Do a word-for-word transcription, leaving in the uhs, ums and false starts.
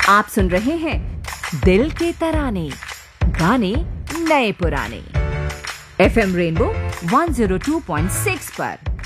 आप सुन रहे हैं दिल के तराने, गाने नए पुराने, FM rainbow one zero two point six पर।